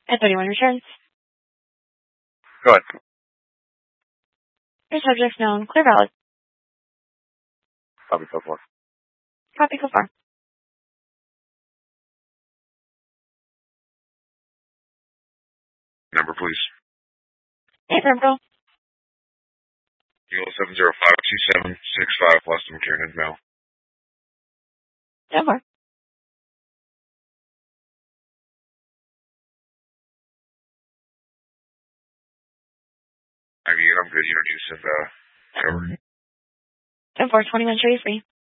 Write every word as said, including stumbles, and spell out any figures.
At thirty-one Returns. Go ahead. Your subject's known. Clear valid. Copy so far. Copy so far. Number, please. Hey, Purple. Eagle seven zero five two seven six five, Weston McKiernan, mail. So far. I mean, I'm good. You don't need to send, uh, cover. So far, twenty minutes free.